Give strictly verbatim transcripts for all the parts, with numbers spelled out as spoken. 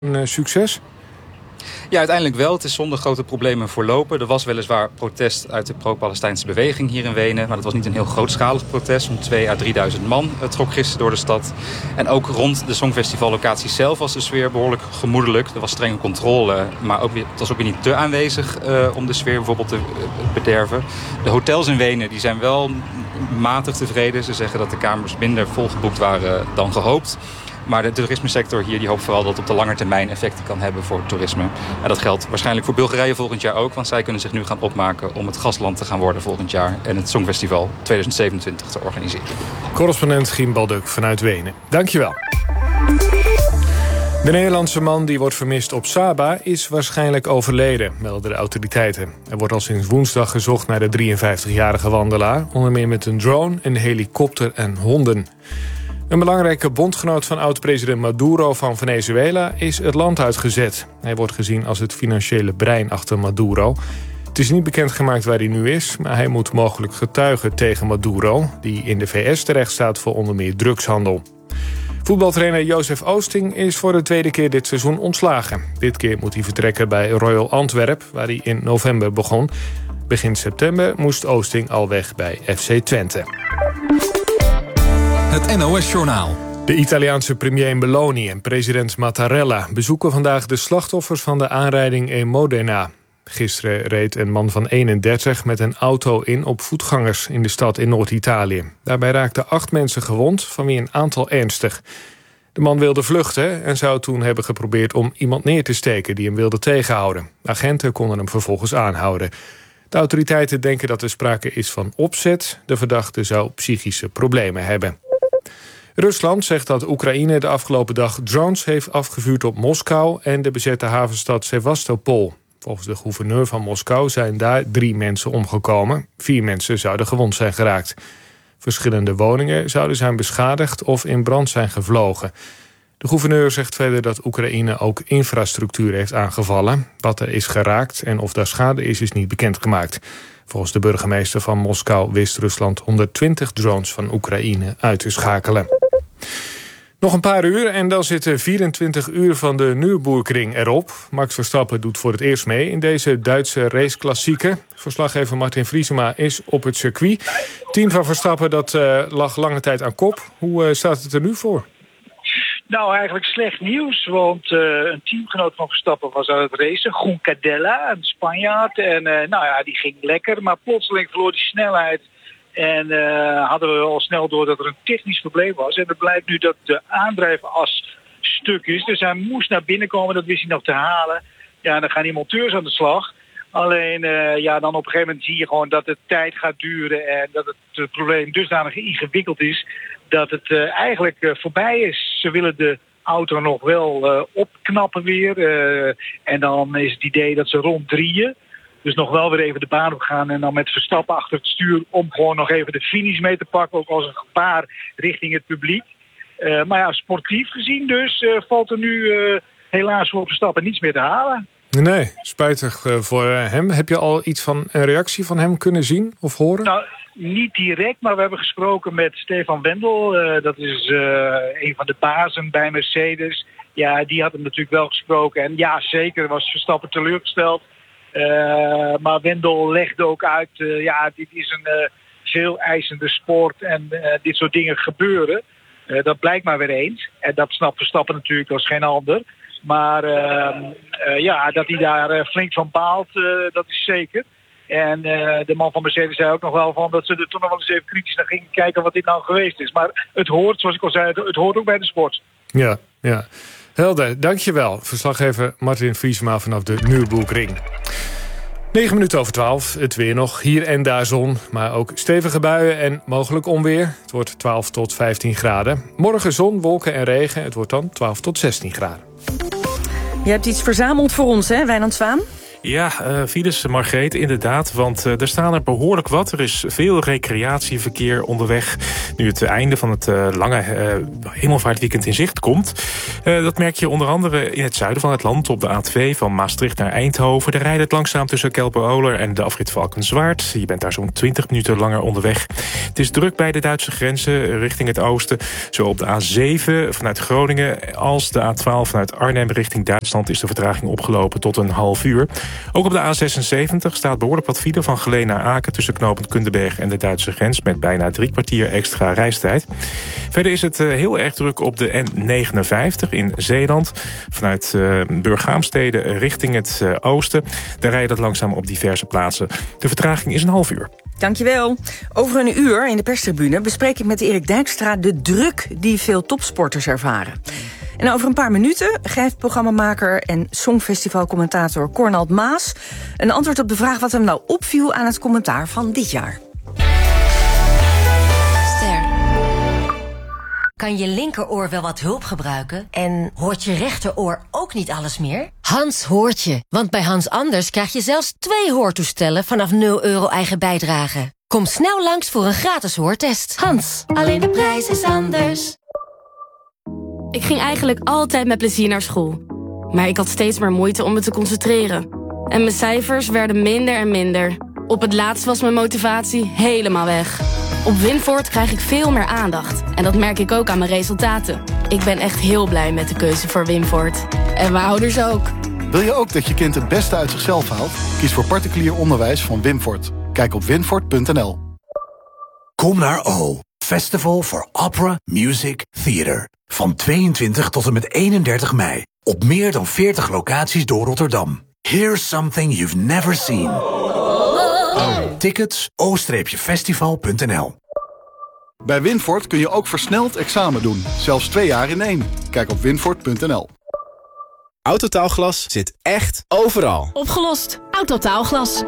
een uh, succes? Ja, uiteindelijk wel. Het is zonder grote problemen verlopen. Er was weliswaar protest uit de pro-Palestijnse beweging hier in Wenen. Maar dat was niet een heel grootschalig protest. Zo'n tweeduizend à drieduizend man trok gisteren door de stad. En ook rond de Songfestivallocatie zelf was de sfeer behoorlijk gemoedelijk. Er was strenge controle, maar ook weer, het was ook weer niet te aanwezig uh, om de sfeer bijvoorbeeld te uh, bederven. De hotels in Wenen die zijn wel matig tevreden. Ze zeggen dat de kamers minder volgeboekt waren dan gehoopt. Maar de toerismesector hier die hoopt vooral dat het op de lange termijn effecten kan hebben voor het toerisme. En dat geldt waarschijnlijk voor Bulgarije volgend jaar ook. Want zij kunnen zich nu gaan opmaken om het gastland te gaan worden volgend jaar. En het Songfestival tweeduizend zevenentwintig te organiseren. Correspondent Giem Balduk vanuit Wenen. Dankjewel. De Nederlandse man die wordt vermist op Saba is waarschijnlijk overleden, melden de autoriteiten. Er wordt al sinds woensdag gezocht naar de drieënvijftigjarige wandelaar. Onder meer met een drone, een helikopter en honden. Een belangrijke bondgenoot van oud-president Maduro van Venezuela is het land uitgezet. Hij wordt gezien als het financiële brein achter Maduro. Het is niet bekendgemaakt waar hij nu is, maar hij moet mogelijk getuigen tegen Maduro, die in de V S terecht staat voor onder meer drugshandel. Voetbaltrainer Jozef Oosting is voor de tweede keer dit seizoen ontslagen. Dit keer moet hij vertrekken bij Royal Antwerp, waar hij in november begon. Begin september moest Oosting al weg bij F C Twente. Het N O S-journaal. De Italiaanse premier Meloni en president Mattarella bezoeken vandaag de slachtoffers van de aanrijding in Modena. Gisteren reed een man van eenendertig met een auto in op voetgangers in de stad in Noord-Italië. Daarbij raakten acht mensen gewond, van wie een aantal ernstig. De man wilde vluchten en zou toen hebben geprobeerd om iemand neer te steken die hem wilde tegenhouden. Agenten konden hem vervolgens aanhouden. De autoriteiten denken dat er sprake is van opzet. De verdachte zou psychische problemen hebben. Rusland zegt dat Oekraïne de afgelopen dag drones heeft afgevuurd op Moskou en de bezette havenstad Sevastopol. Volgens de gouverneur van Moskou zijn daar drie mensen omgekomen. Vier mensen zouden gewond zijn geraakt. Verschillende woningen zouden zijn beschadigd of in brand zijn gevlogen. De gouverneur zegt verder dat Oekraïne ook infrastructuur heeft aangevallen. Wat er is geraakt en of daar schade is, is niet bekendgemaakt. Volgens de burgemeester van Moskou wist Rusland honderdtwintig drones van Oekraïne uit te schakelen. Nog een paar uur en dan zitten vierentwintig uur van de Nürburgring erop. Max Verstappen doet voor het eerst mee in deze Duitse raceklassieker. Verslaggever Martin Vriesema is op het circuit. Het team van Verstappen dat uh, lag lange tijd aan kop. Hoe uh, staat het er nu voor? Nou, eigenlijk slecht nieuws, want uh, een teamgenoot van Verstappen was aan het racen. Juncadella, een Spanjaard. En uh, nou ja, die ging lekker, maar plotseling verloor die snelheid. En uh, hadden we al snel door dat er een technisch probleem was. En het blijkt nu dat de aandrijfas stuk is. Dus hij moest naar binnen komen, dat wist hij nog te halen. Ja, dan gaan die monteurs aan de slag. Alleen, uh, ja, dan op een gegeven moment zie je gewoon dat het tijd gaat duren. En dat het, het probleem dusdanig ingewikkeld is dat het uh, eigenlijk uh, voorbij is. Ze willen de auto nog wel uh, opknappen weer. Uh, en dan is het idee dat ze rond drieën, dus nog wel weer even de baan op gaan en dan met Verstappen achter het stuur om gewoon nog even de finish mee te pakken. Ook als een gevaar richting het publiek. Uh, maar ja, sportief gezien dus uh, valt er nu uh, helaas voor Verstappen niets meer te halen. Nee, spijtig uh, voor hem. Heb je al iets van een reactie van hem kunnen zien of horen? Nou, niet direct, maar we hebben gesproken met Stefan Wendel. Uh, dat is uh, een van de bazen bij Mercedes. Ja, die had hem natuurlijk wel gesproken. En ja, zeker was Verstappen teleurgesteld. Uh, maar Wendel legde ook uit, uh, ja, dit is een uh, veel eisende sport en uh, dit soort dingen gebeuren. Uh, dat blijkt maar weer eens. En dat snapt Verstappen natuurlijk als geen ander. Maar uh, uh, ja, dat hij daar uh, flink van baalt, uh, dat is zeker. En uh, de man van Mercedes zei ook nog wel van dat ze er toen nog wel eens even kritisch naar gingen kijken wat dit nou geweest is. Maar het hoort, zoals ik al zei, het hoort ook bij de sport. Ja, ja. Helder, dankjewel. Verslaggever Martin Vriesema vanaf de Nürburgring. negen minuten over twaalf, het weer nog. Hier en daar zon, maar ook stevige buien en mogelijk onweer. Het wordt twaalf tot vijftien graden. Morgen zon, wolken en regen. Het wordt dan twaalf tot zestien graden. Je hebt iets verzameld voor ons, hè, Wijnand Zwaan? Ja, uh, files, Margreet, inderdaad. Want uh, er staan er behoorlijk wat. Er is veel recreatieverkeer onderweg. Nu het einde van het uh, lange uh, hemelvaartweekend in zicht komt. Uh, dat merk je onder andere in het zuiden van het land. Op de A twee van Maastricht naar Eindhoven. Daar rijdt het langzaam tussen Kelpen-Oler en de afrit Valkenswaard. Je bent daar zo'n twintig minuten langer onderweg. Het is druk bij de Duitse grenzen richting het oosten. Zo op de A zeven vanuit Groningen als de A twaalf vanuit Arnhem richting Duitsland is de vertraging opgelopen tot een half uur. Ook op de A zesenzeventig staat behoorlijk wat file van Geleen naar Aken tussen knooppunt Kundenberg en de Duitse grens met bijna drie kwartier extra reistijd. Verder is het heel erg druk op de N negenenvijftig in Zeeland vanuit uh, Burghaamstede richting het uh, oosten. Daar rijdt het langzaam op diverse plaatsen. De vertraging is een half uur. Dankjewel. Over een uur in de perstribune bespreek ik met Erik Dijkstra de druk die veel topsporters ervaren. En over een paar minuten geeft programmamaker en songfestivalcommentator Cornald Maas een antwoord op de vraag wat hem nou opviel aan het commentaar van dit jaar. Ster. Kan je linkeroor wel wat hulp gebruiken? En hoort je rechteroor ook niet alles meer? Hans hoort je, want bij Hans Anders krijg je zelfs twee hoortoestellen vanaf nul euro eigen bijdrage. Kom snel langs voor een gratis hoortest. Hans, alleen de prijs is anders. Ik ging eigenlijk altijd met plezier naar school. Maar ik had steeds maar moeite om me te concentreren. En mijn cijfers werden minder en minder. Op het laatst was mijn motivatie helemaal weg. Op Winvoort krijg ik veel meer aandacht. En dat merk ik ook aan mijn resultaten. Ik ben echt heel blij met de keuze voor Winvoort. En mijn ouders ook. Wil je ook dat je kind het beste uit zichzelf haalt? Kies voor particulier onderwijs van Winvoort. Kijk op winvoort punt n l. Kom naar O, Festival for Opera, Music, Theater. Van tweeëntwintig tot en met eenendertig mei. Op meer dan veertig locaties door Rotterdam. Here's something you've never seen. Oh. Tickets o festival punt n l. Bij Winvoort kun je ook versneld examen doen. Zelfs twee jaar in één. Kijk op winvoort punt n l. Autotaalglas zit echt overal. Opgelost. Autotaalglas.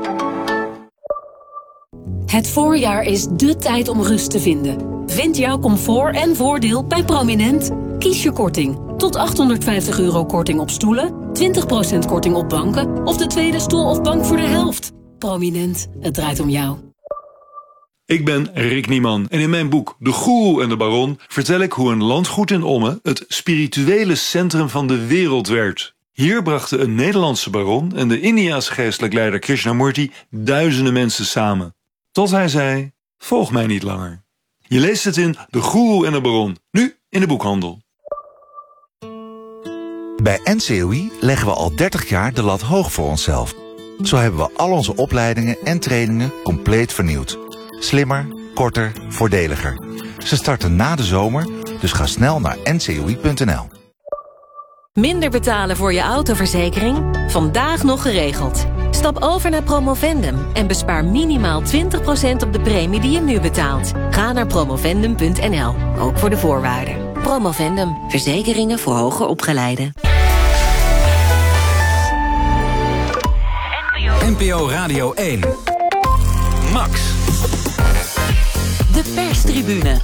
Het voorjaar is dé tijd om rust te vinden. Vind jouw comfort en voordeel bij Prominent. Kies je korting. Tot achthonderdvijftig euro korting op stoelen, twintig procent korting op banken of de tweede stoel of bank voor de helft. Prominent, het draait om jou. Ik ben Rick Nieman en in mijn boek De Goeroe en de Baron vertel ik hoe een landgoed in Ommen het spirituele centrum van de wereld werd. Hier brachten een Nederlandse baron en de Indiase geestelijk leider Krishnamurti duizenden mensen samen. Tot hij zei, volg mij niet langer. Je leest het in De Goeroe en de Baron, nu in de boekhandel. Bij N C O I leggen we al dertig jaar de lat hoog voor onszelf. Zo hebben we al onze opleidingen en trainingen compleet vernieuwd. Slimmer, korter, voordeliger. Ze starten na de zomer, dus ga snel naar n c o i punt n l. Minder betalen voor je autoverzekering? Vandaag nog geregeld. Stap over naar Promovendum en bespaar minimaal twintig procent op de premie die je nu betaalt. Ga naar promovendum punt n l, ook voor de voorwaarden. Promovendum, verzekeringen voor hoger opgeleiden. N P O Radio één. Max. De perstribune.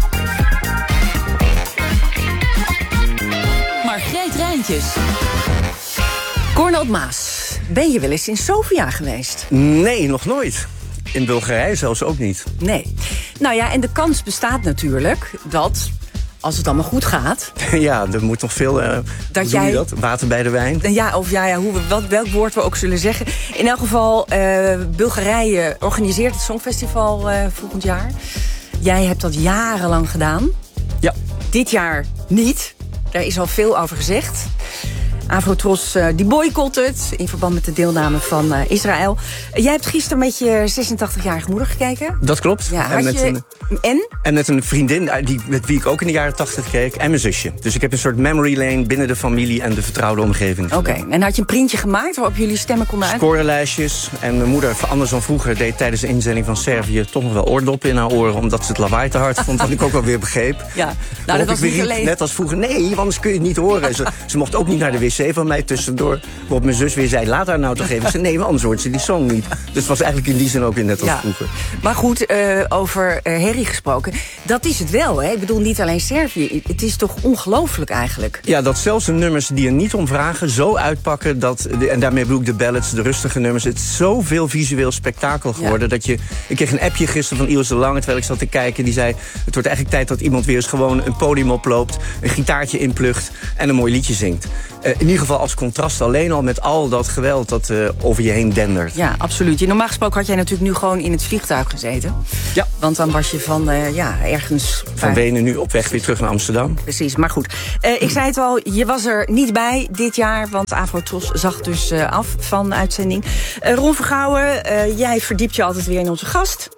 Margreet Rijntjes. Cornald Maas. Ben je wel eens in Sofia geweest? Nee, nog nooit. In Bulgarije zelfs ook niet. Nee. Nou ja, en de kans bestaat natuurlijk dat, als het allemaal goed gaat... Ja, er moet nog veel, uh, dat hoe jij, doe je dat? Water bij de wijn? Ja, of ja, ja hoe we, wat, welk woord we ook zullen zeggen. In elk geval, uh, Bulgarije organiseert het Songfestival uh, volgend jaar. Jij hebt dat jarenlang gedaan. Ja. Dit jaar niet. Daar is al veel over gezegd. Avrotros uh, die boycott het in verband met de deelname van uh, Israël. Uh, jij hebt gisteren met je zesentachtigjarige moeder gekeken. Dat klopt. Ja, had en, met je... een, en? En met een vriendin die, met wie ik ook in de jaren tachtig keek. En mijn zusje. Dus ik heb een soort memory lane binnen de familie en de vertrouwde omgeving. Oké, okay. En had je een printje gemaakt waarop jullie stemmen konden uit? Scorelijstjes. En mijn moeder, anders dan vroeger, deed tijdens de inzending van Servië toch nog wel oordoppen in haar oren. Omdat ze het lawaai te hard vond. Wat ik ook wel weer begreep. Ja, nou dat was niet alleen. Net als vroeger. Nee, anders kun je het niet horen. Ze, ze mocht ook niet naar de wc. C van mij tussendoor. Waarop mijn zus weer zei, laat haar nou toch even. Ik zei, nee, maar anders hoort ze die song niet. Dus het was eigenlijk in die zin ook weer net als Ja. vroeger. Maar goed, uh, over uh, herrie gesproken. Dat is het wel, hè? Ik bedoel, niet alleen Servië. Het is toch ongelooflijk eigenlijk? Ja, dat zelfs de nummers die er niet om vragen zo uitpakken dat, en daarmee bedoel ik de ballads, de rustige nummers, het is zoveel visueel spektakel geworden. Ja. Dat je, ik kreeg een appje gisteren van Iels de Lange terwijl ik zat te kijken. Die zei, het wordt eigenlijk tijd dat iemand weer eens gewoon een podium oploopt, een gitaartje inplucht en een mooi liedje zingt. Uh, in ieder geval als contrast alleen al met al dat geweld dat uh, over je heen dendert. Ja, absoluut. Normaal gesproken had jij natuurlijk nu gewoon in het vliegtuig gezeten. Ja. Want dan was je van uh, ja, ergens... Van Wenen nu op weg weer terug naar Amsterdam. Precies, maar goed. Uh, ik zei het al, je was er niet bij dit jaar, want Afrotros zag dus uh, af van de uitzending. Uh, Ron Vergouwen, uh, jij verdiept je altijd weer in onze gast.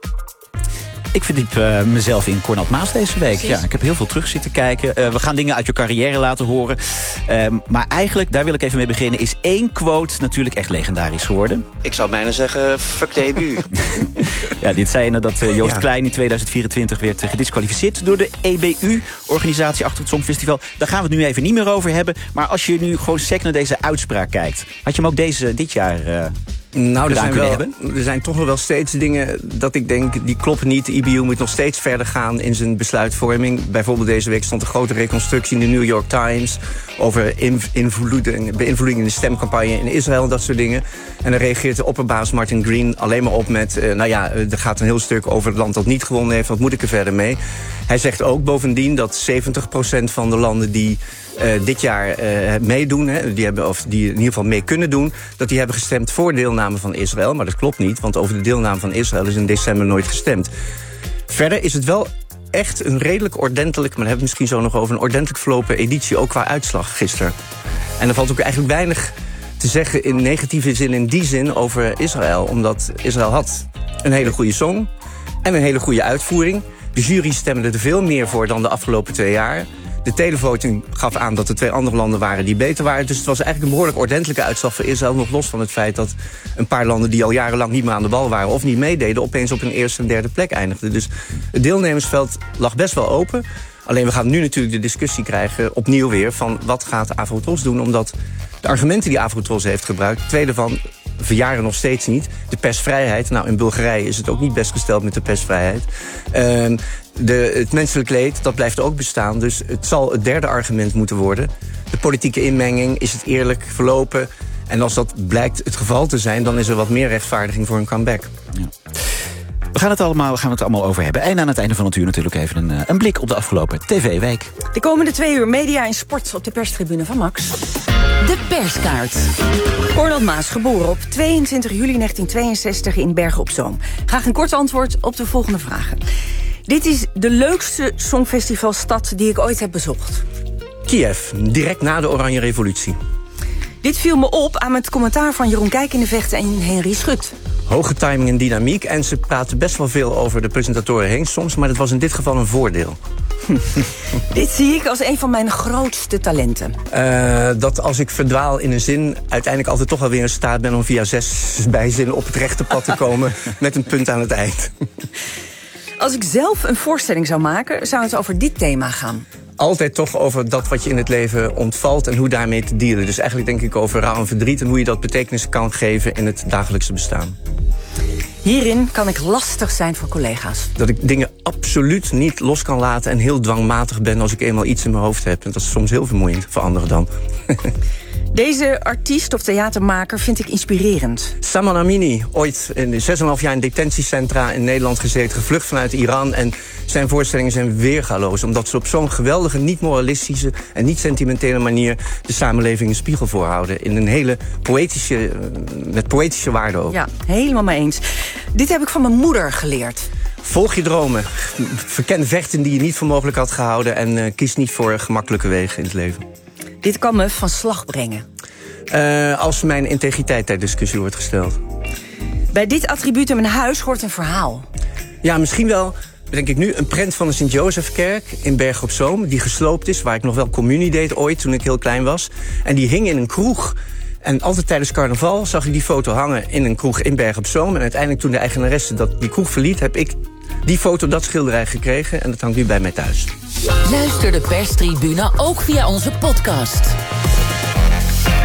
Ik verdiep uh, mezelf in Cornald Maas deze week. Ja, ik heb heel veel terug zitten kijken. Uh, we gaan dingen uit je carrière laten horen. Uh, maar eigenlijk, daar wil ik even mee beginnen, is één quote natuurlijk echt legendarisch geworden. Ik zou bijna zeggen, fuck de E B U. Ja, dit zei je nadat uh, Joost Ja. Klein in tweeduizend vierentwintig werd uh, gedisqualificeerd door de E B U, organisatie achter het Songfestival. Daar gaan we het nu even niet meer over hebben. Maar als je nu gewoon sec naar deze uitspraak kijkt, had je hem ook deze, dit jaar... Uh, Nou, er zijn, wel, hebben? er zijn toch nog wel steeds dingen dat ik denk, die kloppen niet. De I B U moet nog steeds verder gaan in zijn besluitvorming. Bijvoorbeeld deze week stond een grote reconstructie in de New York Times over invloeding, beïnvloeding in de stemcampagne in Israël en dat soort dingen. En dan reageert de opperbaas Martin Green alleen maar op met, uh, nou ja, er gaat een heel stuk over het land dat niet gewonnen heeft. Wat moet ik er verder mee? Hij zegt ook bovendien dat zeventig procent van de landen die Uh, dit jaar uh, meedoen, hè, die hebben, of die in ieder geval mee kunnen doen, dat die hebben gestemd voor deelname van Israël. Maar dat klopt niet, want over de deelname van Israël is in december nooit gestemd. Verder is het wel echt een redelijk ordentelijk, maar daar hebben we het misschien zo nog over, een ordentelijk verlopen editie, ook qua uitslag gisteren. En er valt ook eigenlijk weinig te zeggen in negatieve zin in die zin over Israël, omdat Israël had een hele goede song en een hele goede uitvoering. De jury stemde er veel meer voor dan de afgelopen twee jaar. De televoting gaf aan dat er twee andere landen waren die beter waren. Dus het was eigenlijk een behoorlijk ordentelijke uitslag voor Israël. Nog los van het feit dat een paar landen die al jarenlang niet meer aan de bal waren of niet meededen, opeens op een eerste en derde plek eindigden. Dus het deelnemersveld lag best wel open. Alleen we gaan nu natuurlijk de discussie krijgen, opnieuw weer, van wat gaat Afrotros doen? Omdat de argumenten die Afrotros heeft gebruikt, twee daarvan verjaren nog steeds niet. De persvrijheid. Nou, in Bulgarije is het ook niet best gesteld met de persvrijheid. Uh, de, het menselijk leed, dat blijft ook bestaan. Dus het zal het derde argument moeten worden. De politieke inmenging, is het eerlijk verlopen? En als dat blijkt het geval te zijn, dan is er wat meer rechtvaardiging voor een comeback. Ja. We gaan het allemaal, we gaan het allemaal over hebben. En aan het einde van het uur natuurlijk even een, een blik op de afgelopen tv-week. De komende twee uur media en sport op de perstribune van Max. De perskaart. Cornald Maas, geboren op tweeëntwintig juli negentien tweeënzestig in Bergen op Zoom. Graag een kort antwoord op de volgende vragen. Dit is de leukste songfestivalstad die ik ooit heb bezocht. Kiev, direct na de Oranje Revolutie. Dit viel me op aan het commentaar van Jeroen Kijkendevechten en Henry Schut. Hoge timing en dynamiek. En ze praten best wel veel over de presentatoren heen soms, maar dat was in dit geval een voordeel. Dit zie ik als een van mijn grootste talenten. Uh, dat als ik verdwaal in een zin, uiteindelijk altijd toch wel weer in staat ben om via zes bijzinnen op het rechte pad te komen met een punt aan het eind. Als ik zelf een voorstelling zou maken, zou het over dit thema gaan. Altijd toch over dat wat je in het leven ontvalt en hoe daarmee te dealen. Dus eigenlijk denk ik over rouw en verdriet en hoe je dat betekenis kan geven in het dagelijkse bestaan. Hierin kan ik lastig zijn voor collega's. Dat ik dingen absoluut niet los kan laten en heel dwangmatig ben als ik eenmaal iets in mijn hoofd heb. En dat is soms heel vermoeiend voor anderen dan. Deze artiest of theatermaker vind ik inspirerend. Saman Amini, ooit in zes en een half jaar in detentiecentra in Nederland gezeten, gevlucht vanuit Iran. En zijn voorstellingen zijn weergaloos, omdat ze op zo'n geweldige, niet moralistische en niet sentimentele manier de samenleving een spiegel voorhouden. In een hele poëtische, met poëtische waarde ook. Ja, helemaal mee eens. Dit heb ik van mijn moeder geleerd. Volg je dromen. Verken vechten die je niet voor mogelijk had gehouden en uh, kies niet voor gemakkelijke wegen in het leven. Dit kan me van slag brengen. Uh, als mijn integriteit ter discussie wordt gesteld. Bij dit attribuut in mijn huis hoort een verhaal. Ja, misschien wel, denk ik nu, een prent van de Sint-Jozefkerk in Bergen op Zoom, die gesloopt is, waar ik nog wel communie deed ooit toen ik heel klein was. En die hing in een kroeg. En altijd tijdens carnaval zag ik die foto hangen in een kroeg in Bergen op Zoom. En uiteindelijk toen de eigenaresse dat die kroeg verliet, heb ik die foto, dat schilderij gekregen. En dat hangt nu bij mij thuis. Luister de perstribune ook via onze podcast.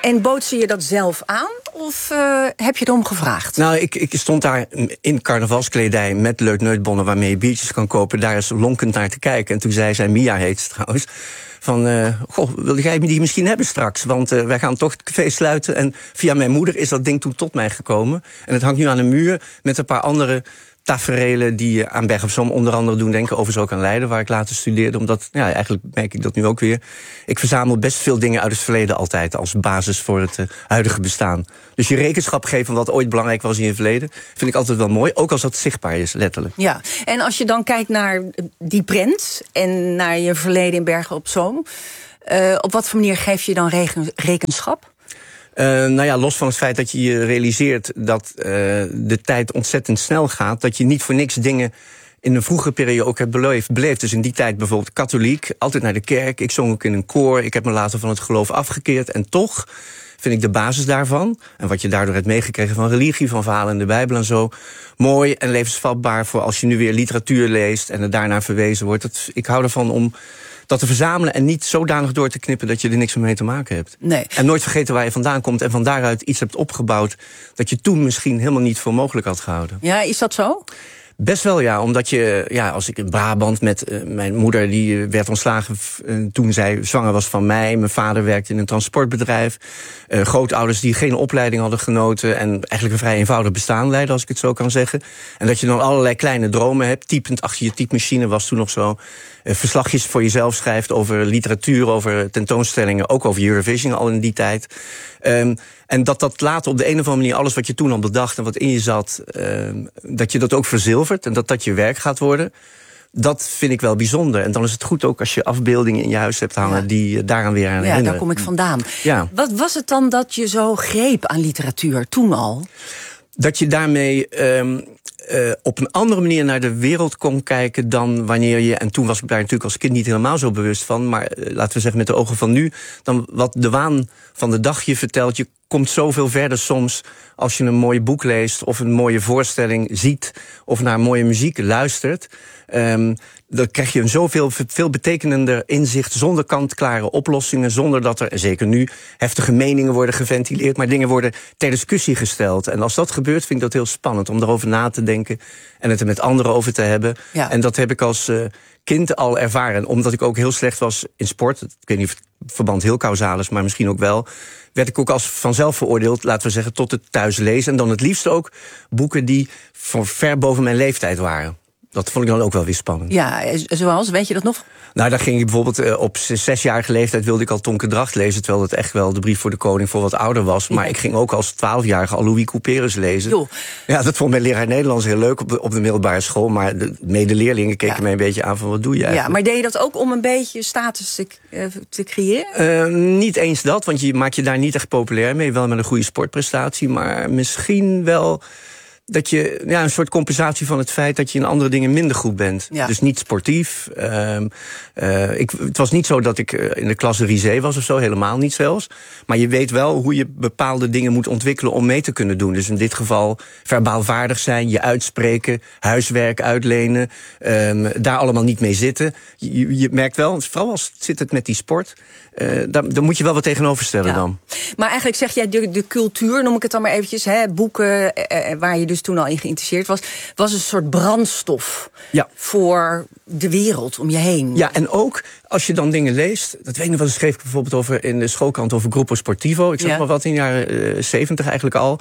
En bood ze je dat zelf aan? Of uh, heb je erom gevraagd? Nou, ik, ik stond daar in carnavalskledij met leutneutbonnen waarmee je biertjes kan kopen. Daar is lonkend naar te kijken. En toen zei zij, Mia heet ze trouwens, van, uh, goh, wil jij die misschien hebben straks? Want uh, wij gaan toch het café sluiten. En via mijn moeder is dat ding toen tot mij gekomen. En het hangt nu aan de muur met een paar andere taferelen die aan Berg op Zoom onder andere doen denken, overigens ook aan Leiden, waar ik later studeerde. Omdat, ja, eigenlijk merk ik dat nu ook weer. Ik verzamel best veel dingen uit het verleden altijd als basis voor het uh, huidige bestaan. Dus je rekenschap geven van wat ooit belangrijk was in je verleden, vind ik altijd wel mooi, ook als dat zichtbaar is, letterlijk. Ja, en als je dan kijkt naar die prent en naar je verleden in Bergen op Zoom, uh, op wat voor manier geef je dan reken, rekenschap? Uh, nou ja, los van het feit dat je je realiseert dat uh, de tijd ontzettend snel gaat, dat je niet voor niks dingen in een vroege periode ook hebt beleefd. beleefd. Dus in die tijd bijvoorbeeld katholiek, altijd naar de kerk. Ik zong ook in een koor, ik heb me later van het geloof afgekeerd. En toch vind ik de basis daarvan, en wat je daardoor hebt meegekregen van religie, van verhalen in de Bijbel en zo, mooi en levensvatbaar voor als je nu weer literatuur leest en er daarnaar verwezen wordt. Dat, ik hou ervan om dat te verzamelen en niet zodanig door te knippen dat je er niks meer mee te maken hebt. Nee. En nooit vergeten waar je vandaan komt en van daaruit iets hebt opgebouwd dat je toen misschien helemaal niet voor mogelijk had gehouden. Ja, is dat zo? Best wel, ja. Omdat je, ja, als ik in Brabant met uh, mijn moeder, die uh, werd ontslagen uh, toen zij zwanger was van mij. Mijn vader werkte in een transportbedrijf. Uh, grootouders die geen opleiding hadden genoten en eigenlijk een vrij eenvoudig bestaan leiden, als ik het zo kan zeggen. En dat je dan allerlei kleine dromen hebt. Typend achter je typemachine was toen nog zo. Uh, verslagjes voor jezelf schrijft over literatuur, over tentoonstellingen, ook over Eurovision al in die tijd. Um, en dat dat later op de een of andere manier alles wat je toen al bedacht en wat in je zat, um, dat je dat ook verzilvert en dat dat je werk gaat worden. Dat vind ik wel bijzonder. En dan is het goed ook als je afbeeldingen in je huis hebt hangen, ja, die uh, daaraan weer aan ja, herinneren. Ja, daar kom ik vandaan. Ja. Wat was het dan dat je zo greep aan literatuur toen al? Dat je daarmee um, uh, op een andere manier naar de wereld kon kijken dan wanneer je, en toen was ik daar natuurlijk als kind niet helemaal zo bewust van, maar uh, laten we zeggen met de ogen van nu, dan wat de waan van de dag je vertelt, je komt zoveel verder soms als je een mooi boek leest of een mooie voorstelling ziet of naar mooie muziek luistert. Um, dan krijg je een zoveel veel betekenender inzicht zonder kant-klare oplossingen, zonder dat er, en zeker nu, heftige meningen worden geventileerd, maar dingen worden ter discussie gesteld. En als dat gebeurt, vind ik dat heel spannend om erover na te denken en het er met anderen over te hebben. Ja. En dat heb ik als uh, kind al ervaren. Omdat ik ook heel slecht was in sport, ik weet niet of het verband heel kausaal is, maar misschien ook wel, werd ik ook als vanzelf veroordeeld, laten we zeggen, tot het thuis lezen. En dan het liefst ook boeken die voor ver boven mijn leeftijd waren. Dat vond ik dan ook wel weer spannend. Ja, zoals, weet je dat nog? Nou, dan ging ik bijvoorbeeld uh, op zesjarige leeftijd wilde ik al Tonke Dracht lezen, terwijl het echt wel de brief voor de koning voor wat ouder was. Maar ja, ik ging ook als twaalfjarige al Louis Couperus lezen. Jo. Ja, dat vond mijn leraar Nederlands heel leuk op de, op de middelbare school. Maar de medeleerlingen keken ja. mij een beetje aan van wat doe je eigenlijk? Ja, maar deed je dat ook om een beetje status te, uh, te creëren? Uh, niet eens dat, want je maakt je daar niet echt populair mee. Wel met een goede sportprestatie, maar misschien wel dat je, ja, een soort compensatie van het feit dat je in andere dingen minder goed bent. Ja. Dus niet sportief. Uh, uh, ik, het was niet zo dat ik uh, in de klas de risée was of zo, helemaal niet zelfs. Maar je weet wel hoe je bepaalde dingen moet ontwikkelen om mee te kunnen doen. Dus in dit geval verbaal vaardig zijn, je uitspreken, huiswerk uitlenen, um, daar allemaal niet mee zitten. Je, je merkt wel, vooral als zit het met die sport, uh, daar, daar moet je wel wat tegenover stellen ja. dan. Maar eigenlijk zeg jij, de, de cultuur, noem ik het dan maar eventjes, hè, boeken uh, waar je dus toen al in geïnteresseerd was, was een soort brandstof ja. voor de wereld om je heen. Ja, en ook als je dan dingen leest, dat weet ik nog wel, schreef ik bijvoorbeeld over in de schoolkrant over Gruppo Sportivo. Ik zag ja. maar wat in de jaren zeventig uh, eigenlijk al.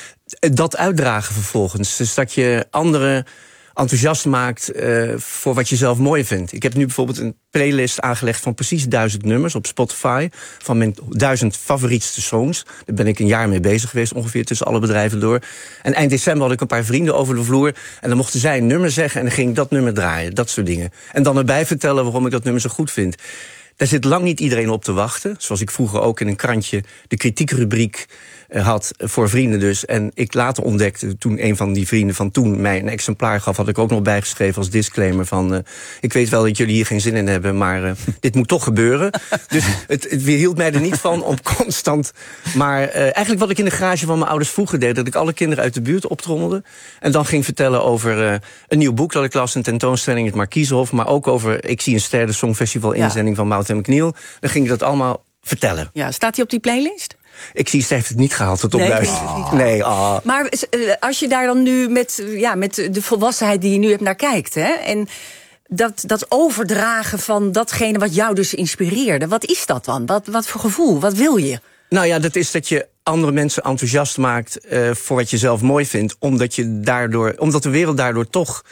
Dat uitdragen vervolgens. Dus dat je anderen enthousiast maakt uh, voor wat je zelf mooi vindt. Ik heb nu bijvoorbeeld een playlist aangelegd van precies duizend nummers op Spotify, van mijn duizend favorietste songs. Daar ben ik een jaar mee bezig geweest, ongeveer tussen alle bedrijven door. En eind december had ik een paar vrienden over de vloer en dan mochten zij een nummer zeggen en dan ging ik dat nummer draaien, dat soort dingen. En dan erbij vertellen waarom ik dat nummer zo goed vind. Daar zit lang niet iedereen op te wachten. Zoals ik vroeger ook in een krantje de kritiekrubriek had voor vrienden dus. En ik later ontdekte, toen een van die vrienden van toen mij een exemplaar gaf, had ik ook nog bijgeschreven als disclaimer van, uh, ik weet wel dat jullie hier geen zin in hebben, maar uh, dit moet toch gebeuren. Dus het, het weerhield mij er niet van om constant, maar uh, eigenlijk wat ik in de garage van mijn ouders vroeger deed, dat ik alle kinderen uit de buurt optrommelde en dan ging vertellen over uh, een nieuw boek dat ik las, een tentoonstelling, het Markiezenhof, maar ook over Ik zie een ster, de Songfestival inzending ja. van Mout en McNeil. Dan ging ik dat allemaal vertellen. Ja, staat hij op die playlist? Ik zie, ze heeft het niet gehaald tot op Nee, luisteren. heeft het niet Nee, ah. Maar uh, als je daar dan nu met, ja, met de volwassenheid die je nu hebt naar kijkt, hè, en dat, dat overdragen van datgene wat jou dus inspireerde, wat is dat dan? Wat, wat voor gevoel? Wat wil je? Nou ja, dat is dat je andere mensen enthousiast maakt uh, voor wat je zelf mooi vindt, omdat je daardoor, omdat de wereld daardoor toch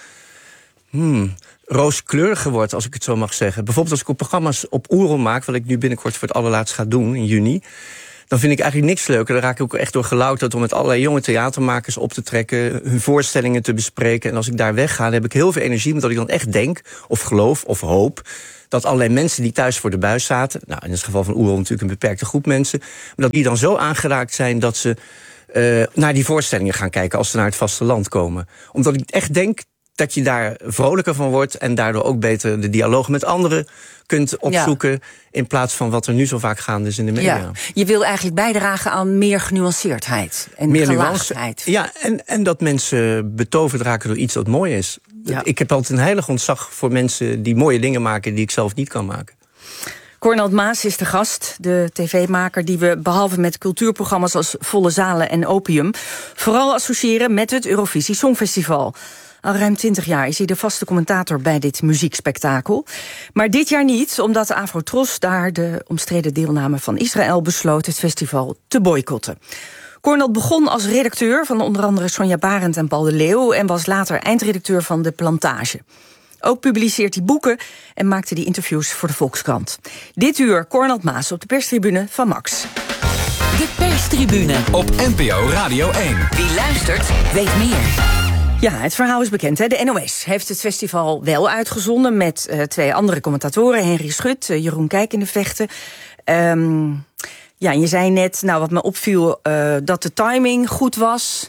hmm, rooskleuriger wordt, als ik het zo mag zeggen. Bijvoorbeeld als ik op programma's op Oerol maak, wat ik nu binnenkort voor het allerlaatst ga doen in juni, dan vind ik eigenlijk niks leuker. Dan raak ik ook echt door gelouterd om met allerlei jonge theatermakers op te trekken, hun voorstellingen te bespreken. En als ik daar wegga, dan heb ik heel veel energie, omdat ik dan echt denk, of geloof, of hoop, dat allerlei mensen die thuis voor de buis zaten, nou in het geval van Oerol natuurlijk een beperkte groep mensen, maar dat die dan zo aangeraakt zijn dat ze uh, naar die voorstellingen gaan kijken als ze naar het vasteland komen. Omdat ik echt denk dat je daar vrolijker van wordt en daardoor ook beter de dialoog met anderen kunt opzoeken, ja, in plaats van wat er nu zo vaak gaande is in de media. Ja, je wil eigenlijk bijdragen aan meer genuanceerdheid en meer gelaagdheid. Ja, en, en dat mensen betoverd raken door iets dat mooi is. Ja. Ik heb altijd een heilig ontzag voor mensen die mooie dingen maken die ik zelf niet kan maken. Cornald Maas is de gast, de tv-maker die we behalve met cultuurprogramma's als Volle Zalen en Opium vooral associëren met het Eurovisie Songfestival. Al ruim twintig jaar is hij de vaste commentator bij dit muziekspektakel. Maar dit jaar niet, omdat de Afro-Tros daar de omstreden deelname van Israël besloot het festival te boycotten. Cornald begon als redacteur van onder andere Sonja Barend en Paul de Leeuw en was later eindredacteur van De Plantage. Ook publiceert hij boeken en maakte hij interviews voor de Volkskrant. Dit uur Cornald Maas op de perstribune van Max. De perstribune op N P O Radio één. Wie luistert, weet meer. Ja, het verhaal is bekend. Hè? De N O S heeft het festival wel uitgezonden met uh, twee andere commentatoren. Henry Schut, uh, Jeroen Kijk in de Vechten. Um, ja, en je zei net, nou wat me opviel, uh, dat de timing goed was.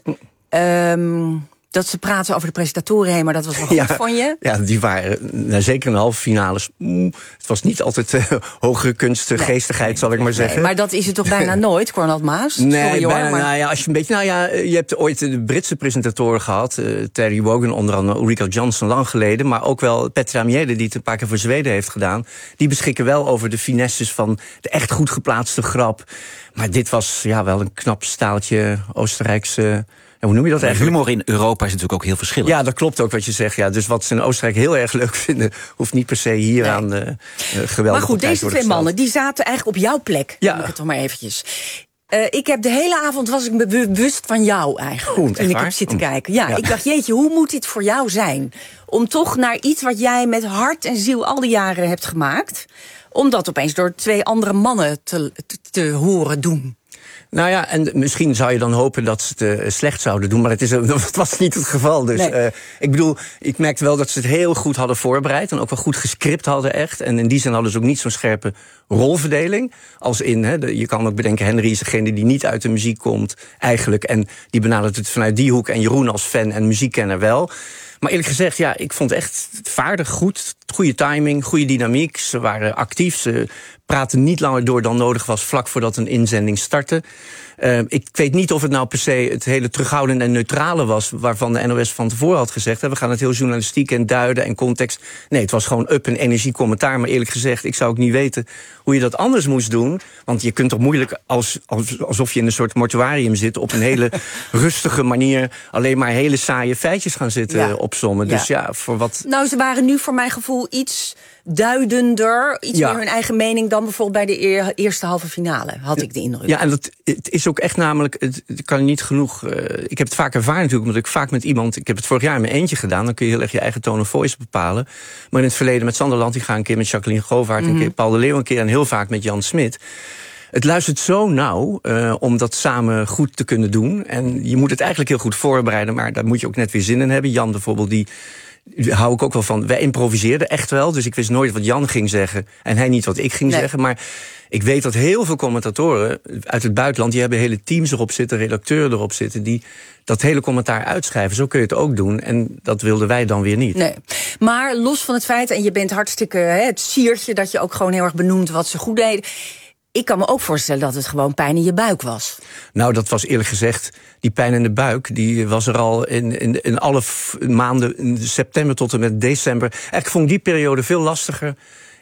Um, dat ze praten over de presentatoren heen, maar dat was wel goed, ja, van je. Ja, die waren nou, zeker in de halve finales. Mm, het was niet altijd uh, hogere kunst, nee, geestigheid, zal ik maar zeggen. Nee, maar dat is het toch bijna nooit, Cornald Maas? Nee, Sorry, bijna, hoor, maar... nou ja, als je een beetje, nou ja, je hebt ooit de Britse presentatoren gehad, uh, Terry Wogan, onder andere Ulrika Johnson, lang geleden, maar ook wel Petra Mjelde, die het een paar keer voor Zweden heeft gedaan. Die beschikken wel over de finesses van de echt goed geplaatste grap. Maar dit was ja wel een knap staaltje Oostenrijkse... En hoe noem je dat eigenlijk? Humor in Europa is natuurlijk ook heel verschillend. Ja, dat klopt ook wat je zegt. Ja, dus wat ze in Oostenrijk heel erg leuk vinden, hoeft niet per se hier nee. aan uh, geweldig. Maar goed, deze twee mannen die zaten eigenlijk op jouw plek. Ja. Noem ik het toch maar eventjes. Uh, ik heb de hele avond was ik me bewust van jou eigenlijk. Goed, toen ik heb zitten kijken. Ja, ja, ik dacht, jeetje, hoe moet dit voor jou zijn? Om toch naar iets wat jij met hart en ziel al die jaren hebt gemaakt, om dat opeens door twee andere mannen te, te, te horen doen. Nou ja, en misschien zou je dan hopen dat ze het uh, slecht zouden doen, maar het, is, dat was niet het geval. Dus nee. uh, ik bedoel, ik merkte wel dat ze het heel goed hadden voorbereid en ook wel goed gescript hadden echt. En in die zin hadden ze ook niet zo'n scherpe rolverdeling als in, hè, de, je kan ook bedenken, Henry is degene die niet uit de muziek komt eigenlijk en die benadert het vanuit die hoek en Jeroen als fan en muziekkenner wel. Maar eerlijk gezegd, ja, ik vond het echt vaardig, goed, goede timing, goede dynamiek. Ze waren actief, ze praten niet langer door dan nodig was vlak voordat een inzending startte. Uh, ik weet niet of het nou per se het hele terughoudende en neutrale was waarvan de N O S van tevoren had gezegd, hè, we gaan het heel journalistiek en duiden en context. Nee, het was gewoon up en energie commentaar. Maar eerlijk gezegd, ik zou ook niet weten hoe je dat anders moest doen. Want je kunt toch moeilijk, als, als, alsof je in een soort mortuarium zit, op een hele rustige manier alleen maar hele saaie feitjes gaan zitten ja. opsommen. Dus ja. ja, voor wat... Nou, ze waren nu voor mijn gevoel iets duidender, iets ja. meer hun eigen mening dan bijvoorbeeld bij de eer, eerste halve finale, had ik de indruk. Ja, en dat, het is ook echt namelijk, het, het kan niet genoeg, uh, ik heb het vaak ervaren natuurlijk, omdat ik vaak met iemand, ik heb het vorig jaar in mijn eentje gedaan, dan kun je heel erg je eigen tone of voice bepalen. Maar in het verleden met Sander Lantinga een keer, met Jacqueline Govaert mm-hmm. een keer, Paul de Leeuw een keer en heel vaak met Jan Smit. Het luistert zo nauw uh, om dat samen goed te kunnen doen. En je moet het eigenlijk heel goed voorbereiden, maar daar moet je ook net weer zin in hebben. Jan bijvoorbeeld, die Daar hou ik ook wel van. Wij improviseerden echt wel, dus ik wist nooit wat Jan ging zeggen en hij niet wat ik ging nee. zeggen. Maar ik weet dat heel veel commentatoren uit het buitenland, die hebben hele teams erop zitten, redacteuren erop zitten, die dat hele commentaar uitschrijven. Zo kun je het ook doen. En dat wilden wij dan weer niet. Nee. Maar los van het feit, en je bent hartstikke hè, het siertje dat je ook gewoon heel erg benoemt wat ze goed deden. Ik kan me ook voorstellen dat het gewoon pijn in je buik was. Nou, dat was eerlijk gezegd, die pijn in de buik, die was er al in, in, in alle f- maanden, in september tot en met december. Eigenlijk vond ik die periode veel lastiger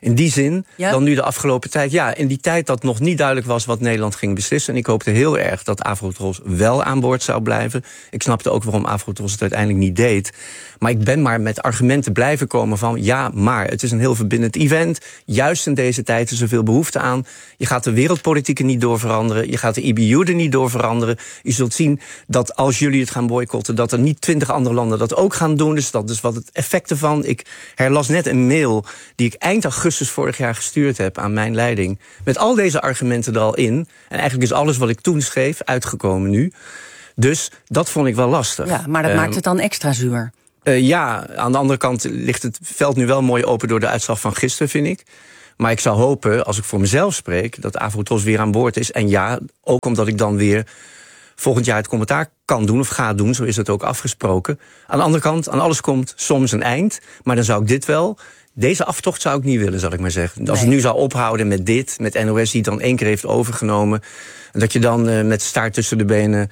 In die zin, ja? dan nu de afgelopen tijd. Ja, in die tijd dat nog niet duidelijk was wat Nederland ging beslissen. En ik hoopte heel erg dat Avrotros wel aan boord zou blijven. Ik snapte ook waarom Avrotros het uiteindelijk niet deed. Maar ik ben maar met argumenten blijven komen van... ja, maar het is een heel verbindend event. Juist in deze tijd is er veel behoefte aan. Je gaat de wereldpolitiek er niet door veranderen. Je gaat de I B U er niet door veranderen. Je zult zien dat als jullie het gaan boycotten... dat er niet twintig andere landen dat ook gaan doen. Dus dat is wat het effect ervan. Ik herlas net een mail die ik eind augustus vorig jaar gestuurd heb aan mijn leiding. Met al deze argumenten er al in. En eigenlijk is alles wat ik toen schreef uitgekomen nu. Dus dat vond ik wel lastig. Ja, maar dat um, maakt het dan extra zuur. Uh, ja, aan de andere kant ligt het veld nu wel mooi open door de uitslag van gisteren, vind ik. Maar ik zou hopen, als ik voor mezelf spreek, dat Avrotros weer aan boord is. En ja, ook omdat ik dan weer volgend jaar het commentaar kan doen of ga doen. Zo is het ook afgesproken. Aan de andere kant, aan alles komt soms een eind. Maar dan zou ik dit wel... Deze aftocht zou ik niet willen, zal ik maar zeggen. Als nee. het nu zou ophouden met dit, met N O S die het dan één keer heeft overgenomen... en dat je dan uh, met staart tussen de benen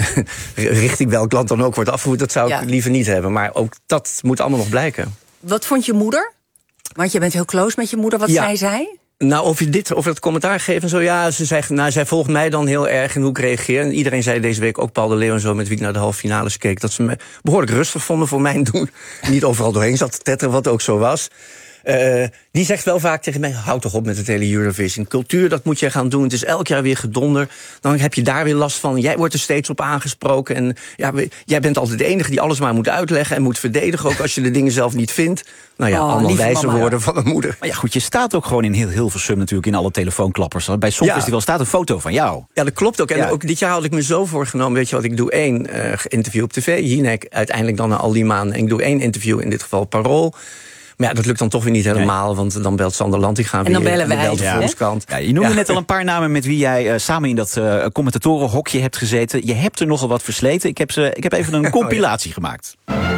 richting welk land dan ook wordt afgevoerd... dat zou ik ja. liever niet hebben. Maar ook dat moet allemaal nog blijken. Wat vond je moeder? Want je bent heel close met je moeder. Wat ja. zei zij? Nou, of je dit, of dat commentaar geven en zo, ja, ze zei, nou, zij volgt mij dan heel erg in hoe ik reageer. En iedereen zei deze week, ook Paul de Leeuw en zo, met wie ik naar de halve finales keek, dat ze me behoorlijk rustig vonden voor mijn doen. Niet overal doorheen zat te tetteren, wat ook zo was. Uh, die zegt wel vaak tegen mij, houd toch op met het hele Eurovision. Cultuur, dat moet je gaan doen. Het is elk jaar weer gedonder. Dan heb je daar weer last van. Jij wordt er steeds op aangesproken. En ja, jij bent altijd de enige die alles maar moet uitleggen en moet verdedigen. Ook als je de dingen zelf niet vindt. Nou ja, oh, allemaal wijze mama, woorden ja. van een moeder. Maar ja, goed, je staat ook gewoon in heel Hilversum natuurlijk in alle telefoonklappers. Bij Songfestival ja. staat een foto van jou. Ja, dat klopt ook. En ja. ook dit jaar had ik me zo voorgenomen. Weet je wat, ik doe één uh, interview op tv. Jinek uiteindelijk dan na al die maanden. En ik doe één interview, in dit geval Parool. Maar ja, dat lukt dan toch weer niet helemaal, nee. want dan belt Sander Lantinga weer. En dan bellen wij. En dan belt de Volkskrant. Ja, je noemde ja. net al een paar namen met wie jij uh, samen in dat uh, commentatorenhokje hebt gezeten. Je hebt er nogal wat versleten. Ik heb, ze, ik heb even een compilatie oh, ja. gemaakt.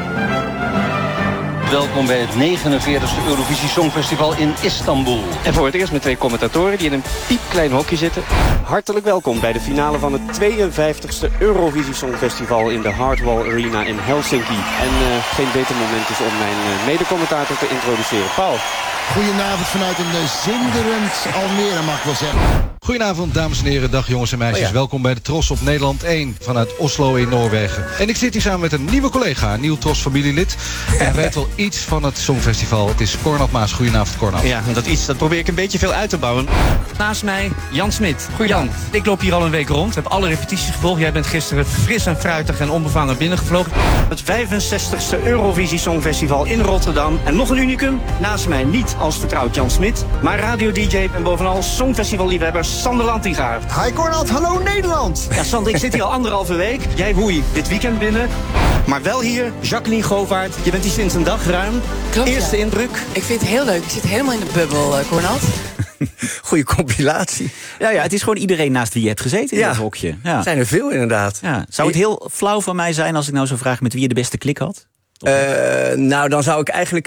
Welkom bij het negenenveertigste Eurovisie Songfestival in Istanbul. En voor het eerst met twee commentatoren die in een piepklein hokje zitten. Hartelijk welkom bij de finale van het tweeënvijftigste Eurovisie Songfestival in de Hardwall Arena in Helsinki. En uh, geen beter moment is om mijn uh, mede-commentator te introduceren. Paul. Goedenavond vanuit een uh, zinderend Almere, mag ik wel zeggen. Goedenavond, dames en heren. Dag jongens en meisjes. Oh ja. Welkom bij de Tros op Nederland één vanuit Oslo in Noorwegen. En ik zit hier samen met een nieuwe collega, een nieuw Tros familielid. En hij weet wel iets van het Songfestival. Het is Cornald Maas. Goedenavond, Cornald. Ja, dat iets, dat probeer ik een beetje veel uit te bouwen. Naast mij, Jan Smit. Jan, ik loop hier al een week rond. Heb alle repetities gevolgd. Jij bent gisteren fris en fruitig en onbevangen binnengevlogen. Het vijfenzestigste Eurovisie Songfestival in Rotterdam. En nog een unicum. Naast mij niet als vertrouwd Jan Smit, maar radio-D J en bovenal Songfestival-liefhebber Sander Lantinga. Hi Cornald, hallo Nederland! Ja, Sander, ik zit hier al anderhalve week. Jij woei dit weekend binnen. Maar wel hier, Jacqueline Govaert. Je bent hier sinds een dag ruim. Klopt, Eerste ja. indruk? Ik vind het heel leuk. Ik zit helemaal in de bubbel, uh, Cornald. Goeie compilatie. Ja, ja, het is gewoon iedereen naast wie je hebt gezeten in ja. dat hokje. Ja. Er zijn er veel inderdaad. Ja. Zou het heel flauw van mij zijn als ik nou zou vragen met wie je de beste klik had? Uh, nou, dan zou ik eigenlijk...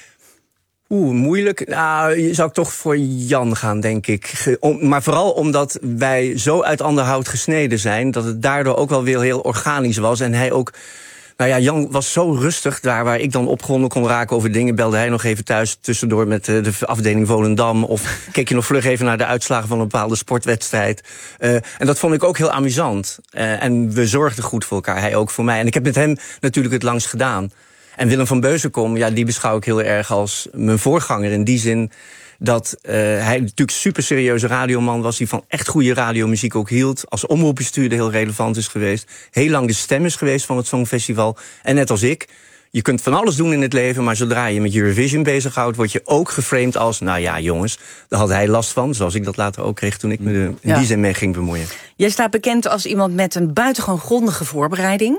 Oeh, moeilijk. Nou, zou ik toch voor Jan gaan, denk ik. Om, maar vooral omdat wij zo uit ander hout gesneden zijn, dat het daardoor ook wel weer heel organisch was. En hij ook... Nou ja, Jan was zo rustig daar waar ik dan opgewonden kon raken over dingen. Belde hij nog even thuis tussendoor met de afdeling Volendam. Of keek je nog vlug even naar de uitslagen van een bepaalde sportwedstrijd. Uh, en dat vond ik ook heel amusant. Uh, en we zorgden goed voor elkaar, hij ook voor mij. En ik heb met hem natuurlijk het langst gedaan. En Willem van Beuzenkom, ja, die beschouw ik heel erg als mijn voorganger. In die zin dat uh, hij natuurlijk super serieuze radioman was, die van echt goede radiomuziek ook hield. Als omroepbestuurder heel relevant is geweest. Heel lang de stem is geweest van het Songfestival. En net als ik, je kunt van alles doen in het leven, maar zodra je met Eurovision bezighoudt, word je ook geframed als, nou ja, jongens, daar had hij last van. Zoals ik dat later ook kreeg toen ik me in ja. die zin mee ging bemoeien. Jij staat bekend als iemand met een buitengewoon grondige voorbereiding.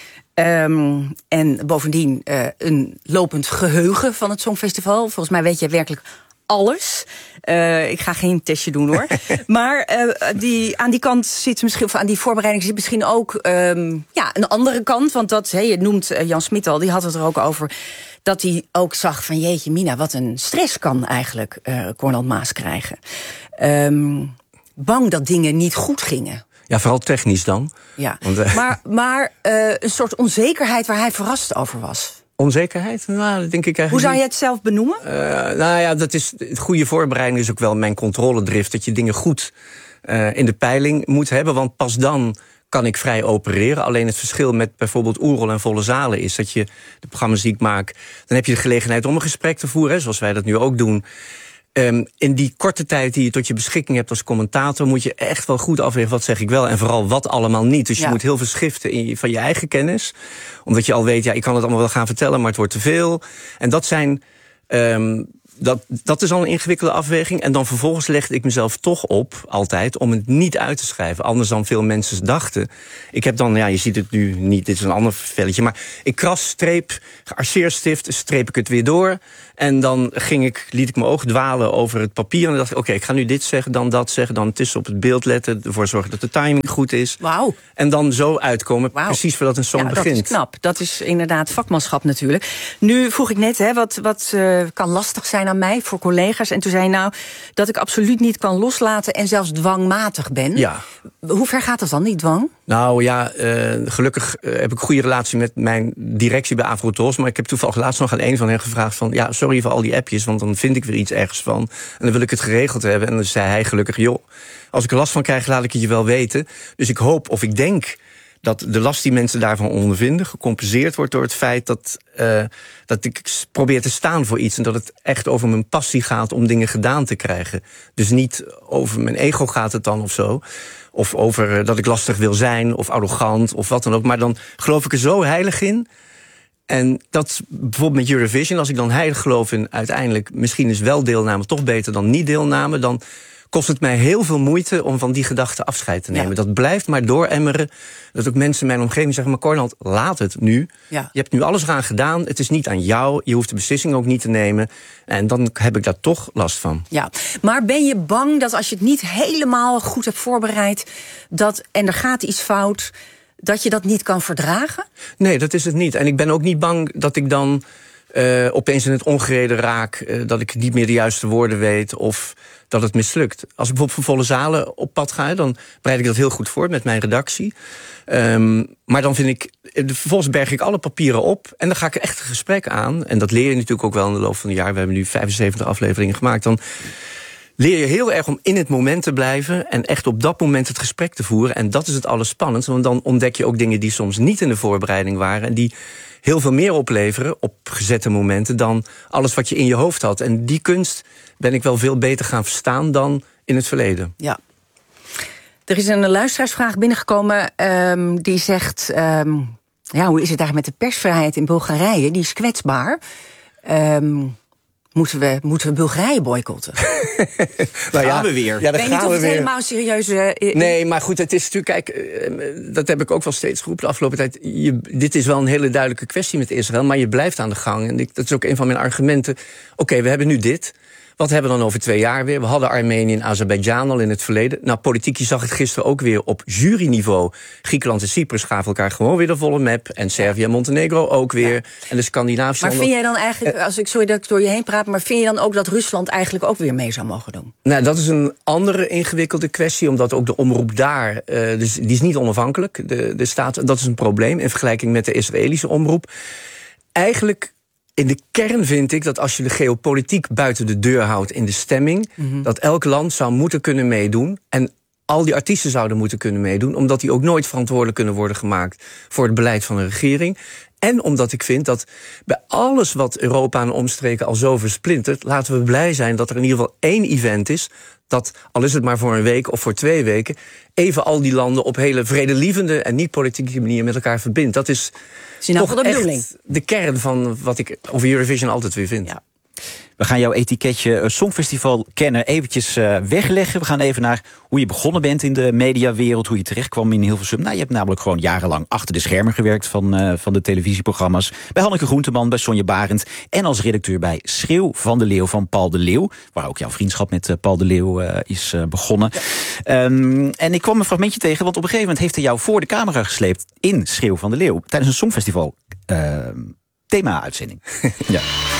Um, en bovendien uh, een lopend geheugen van het Songfestival. Volgens mij weet je werkelijk alles. Uh, ik ga geen testje doen hoor. maar uh, die, aan die kant zit misschien, of aan die voorbereiding zit misschien ook um, ja, een andere kant. Want dat, hey, je noemt uh, Jan Smit al, die had het er ook over. Dat hij ook zag van jeetje mina, wat een stress kan eigenlijk uh, Cornald Maas krijgen. Um, bang dat dingen niet goed gingen. Ja, vooral technisch dan. Ja, Want, uh... maar, maar uh, een soort onzekerheid waar hij verrast over was. Onzekerheid? Nou, dat denk ik eigenlijk Hoe zou je niet. het zelf benoemen? Uh, nou ja, dat is, goede voorbereiding is ook wel mijn controledrift. Dat je dingen goed uh, in de peiling moet hebben. Want pas dan kan ik vrij opereren. Alleen het verschil met bijvoorbeeld Oerol en Volle Zalen is dat je de programma's die ik maak, dan heb je de gelegenheid om een gesprek te voeren, hè, zoals wij dat nu ook doen. Um, in die korte tijd die je tot je beschikking hebt als commentator, moet je echt wel goed afwegen wat zeg ik wel en vooral wat allemaal niet. Dus je ja. moet heel veel schiften in je, van je eigen kennis. Omdat je al weet, ja, ik kan het allemaal wel gaan vertellen, maar het wordt te veel. En dat zijn Um, Dat, dat is al een ingewikkelde afweging. En dan vervolgens legde ik mezelf toch op, altijd, om het niet uit te schrijven. Anders dan veel mensen dachten. Ik heb dan, ja, je ziet het nu niet, dit is een ander velletje. Maar ik kras, streep, arceerstift, streep ik het weer door. En dan ging ik, liet ik mijn oog dwalen over het papier. En dan dacht ik, oké, okay, ik ga nu dit zeggen, dan dat zeggen. Dan tussen op het beeld letten, ervoor zorgen dat de timing goed is. Wauw. En dan zo uitkomen, wow. precies voordat een song ja, begint. Dat is knap. Dat is inderdaad vakmanschap natuurlijk. Nu vroeg ik net, hè, wat, wat uh, kan lastig zijn aan mij voor collega's. En toen zei je nou dat ik absoluut niet kan loslaten en zelfs dwangmatig ben. Ja. Hoe ver gaat dat dan, die dwang? Nou ja, uh, gelukkig uh, heb ik een goede relatie met mijn directie bij Afrotos. Maar ik heb toevallig laatst nog aan een van hen gevraagd van, ja, sorry voor al die appjes, want dan vind ik weer iets ergens van. En dan wil ik het geregeld hebben. En dan zei hij gelukkig, joh, als ik er last van krijg, laat ik het je wel weten. Dus ik hoop, of ik denk, dat de last die mensen daarvan ondervinden gecompenseerd wordt door het feit dat, uh, dat ik probeer te staan voor iets. En dat het echt over mijn passie gaat om dingen gedaan te krijgen. Dus niet over mijn ego gaat het dan of zo. Of over uh, dat ik lastig wil zijn of arrogant of wat dan ook. Maar dan geloof ik er zo heilig in. En dat bijvoorbeeld met Eurovision, als ik dan heilig geloof in uiteindelijk, misschien is wel deelname toch beter dan niet deelname, dan kost het mij heel veel moeite om van die gedachten afscheid te nemen. Ja. Dat blijft maar dooremmeren. Dat ook mensen in mijn omgeving zeggen, maar Cornald, laat het nu. Ja. Je hebt nu alles eraan gedaan. Het is niet aan jou. Je hoeft de beslissing ook niet te nemen. En dan heb ik daar toch last van. Ja, maar ben je bang dat als je het niet helemaal goed hebt voorbereid, dat, en er gaat iets fout, dat je dat niet kan verdragen? Nee, dat is het niet. En ik ben ook niet bang dat ik dan Uh, opeens in het ongereden raak, uh, dat ik niet meer de juiste woorden weet of dat het mislukt. Als ik bijvoorbeeld voor Volle Zalen op pad ga, dan bereid ik dat heel goed voor met mijn redactie. Um, maar dan vind ik, vervolgens berg ik alle papieren op en dan ga ik echt een gesprek aan. En dat leer je natuurlijk ook wel in de loop van het jaar. We hebben nu vijfenzeventig afleveringen gemaakt. Dan leer je heel erg om in het moment te blijven en echt op dat moment het gesprek te voeren. En dat is het allerspannendste, want dan ontdek je ook dingen die soms niet in de voorbereiding waren en die heel veel meer opleveren op gezette momenten dan alles wat je in je hoofd had. En die kunst ben ik wel veel beter gaan verstaan dan in het verleden. Ja. Er is een luisteraarsvraag binnengekomen um, die zegt, Um, ja, hoe is het eigenlijk met de persvrijheid in Bulgarije? Die is kwetsbaar. Um, Moeten we, moeten we Bulgarije boycotten? nou ja, gaan we weer. Ja, ben je niet of het weer helemaal serieus Uh, nee, maar goed, het is natuurlijk, kijk, uh, dat heb ik ook wel steeds geroepen de afgelopen tijd. Je, dit is wel een hele duidelijke kwestie met Israël, maar je blijft aan de gang. En ik, dat is ook een van mijn argumenten. Oké, okay, we hebben nu dit. Wat hebben we dan over twee jaar weer? We hadden Armenië en Azerbeidzjan al in het verleden. Nou, politiek, je zag het gisteren ook weer op juryniveau. Griekenland en Cyprus gaven elkaar gewoon weer de volle map. En Servië en Montenegro ook weer. Ja. En de Scandinavische Maar vind jij dan eigenlijk, als ik sorry dat ik door je heen praat, maar vind je dan ook dat Rusland eigenlijk ook weer mee zou mogen doen? Nou, dat is een andere ingewikkelde kwestie, omdat ook de omroep daar, uh, dus die is niet onafhankelijk. De, de staat, dat is een probleem in vergelijking met de Israëlische omroep. Eigenlijk, in de kern vind ik dat als je de geopolitiek buiten de deur houdt in de stemming, mm-hmm. dat elk land zou moeten kunnen meedoen. En al die artiesten zouden moeten kunnen meedoen, omdat die ook nooit verantwoordelijk kunnen worden gemaakt voor het beleid van de regering. En omdat ik vind dat bij alles wat Europa en omstreken al zo versplintert, laten we blij zijn dat er in ieder geval één event is, dat, al is het maar voor een week of voor twee weken, even al die landen op hele vredelievende en niet politieke manier met elkaar verbindt. Dat is nou toch echt de kern van wat ik over Eurovision altijd weer vind. Ja. We gaan jouw etiketje uh, Songfestival-kenner eventjes uh, wegleggen. We gaan even naar hoe je begonnen bent in de mediawereld, hoe je terechtkwam in Hilversum. Nou, je hebt namelijk gewoon jarenlang achter de schermen gewerkt van, uh, van de televisieprogramma's. Bij Hanneke Groenteman, bij Sonja Barend en als redacteur bij Schreeuw van de Leeuw van Paul de Leeuw. Waar ook jouw vriendschap met uh, Paul de Leeuw uh, is uh, begonnen. Ja. Um, en ik kwam een fragmentje tegen, want op een gegeven moment heeft hij jou voor de camera gesleept in Schreeuw van de Leeuw. Tijdens een Songfestival uh, thema-uitzending. Ja.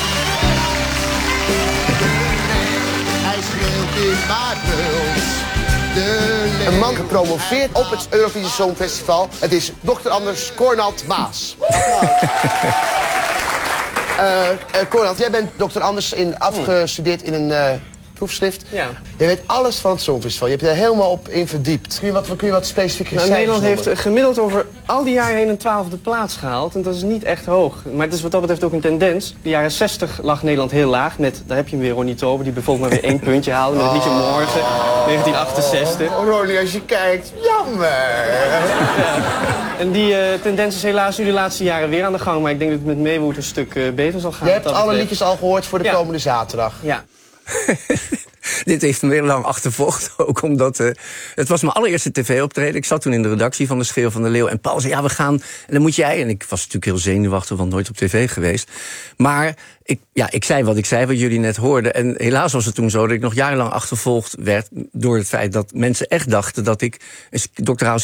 Hij schreeuwt in Maartels. Een man gepromoveerd op het Eurovisie Songfestival. Het is dokter Anders Cornald Maas. uh, uh, Konrad, jij bent dokter Anders in, afgestudeerd in een uh, proefschrift. Ja. Je weet alles van het Songfestival. Je hebt er helemaal op in verdiept. Kun je wat, kun je wat specifieke nou, cijfers Nederland noemen? heeft gemiddeld over al die jaren heen een twaalfde plaats gehaald. En dat is niet echt hoog. Maar het is wat dat betreft ook een tendens. De jaren zestig lag Nederland heel laag. Met, daar heb je hem weer, Ronnie Tober, die bijvoorbeeld maar weer één puntje haalde. Met het liedje Morgen, negentien achtenzestig. Oh, Ronnie, als je kijkt, jammer. Ja. En die uh, tendens is helaas nu de laatste jaren weer aan de gang. Maar ik denk dat het met Meewoerd een stuk uh, beter zal gaan. Je hebt alle liedjes al gehoord voor de ja. komende zaterdag. Ja. Dit heeft me heel lang achtervolgd, ook omdat... Uh, het was mijn allereerste tv-optreden. Ik zat toen in de redactie van De Schreeuw van de Leeuw. En Paul zei, ja, we gaan... En dan moet jij... En ik was natuurlijk heel zenuwachtig, want nooit op tv geweest. Maar ik, ja, ik zei wat ik zei, wat jullie net hoorden. En helaas was het toen zo dat ik nog jarenlang achtervolgd werd... door het feit dat mensen echt dachten dat ik een doctoraal